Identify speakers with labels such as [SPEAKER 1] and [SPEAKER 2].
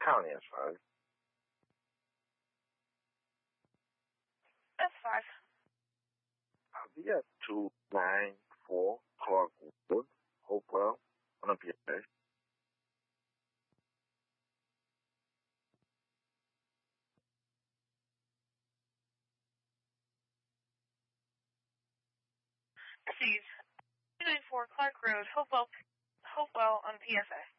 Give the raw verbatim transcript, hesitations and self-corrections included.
[SPEAKER 1] County S five.
[SPEAKER 2] S five.
[SPEAKER 1] I'll be at two nine four Clark Wood, Hopewell, on a P S A.
[SPEAKER 2] Proceed. two nine four Clark Road, Hopewell, Hopewell on P S A.